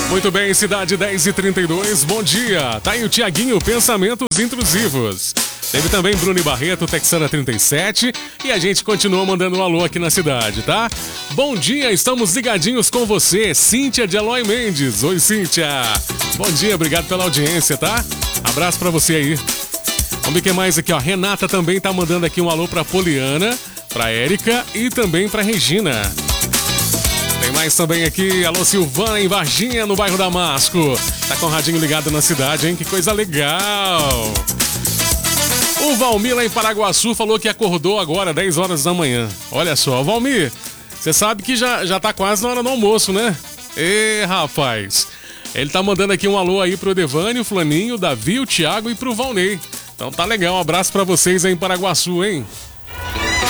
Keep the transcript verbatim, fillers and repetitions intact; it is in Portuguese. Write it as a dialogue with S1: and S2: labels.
S1: Muito bem, cidade dez e trinta e dois, bom dia. Tá aí o Tiaguinho, Pensamentos Intrusivos. Teve também Bruno Barreto, Texana trinta e sete. E a gente continua mandando um alô aqui na cidade, tá? Bom dia, estamos ligadinhos com você, Cíntia de Eloy Mendes. Oi, Cíntia. Bom dia, obrigado pela audiência, tá? Abraço pra você aí. Vamos ver o que mais aqui, ó. Renata também tá mandando aqui um alô pra Poliana, pra Érica e também pra Regina. Tem mais também aqui, alô Silvana em Varginha, no bairro Damasco. Tá com o radinho ligado na cidade, hein? Que coisa legal! O Valmir lá em Paraguaçu falou que acordou agora, dez horas da manhã. Olha só, Valmir, você sabe que já, já tá quase na hora do almoço, né? Ê, rapaz! Ele tá mandando aqui um alô aí pro Devânio, o Flaninho, o Davi, o Thiago e pro Valnei. Então tá legal, um abraço pra vocês aí em Paraguaçu, hein?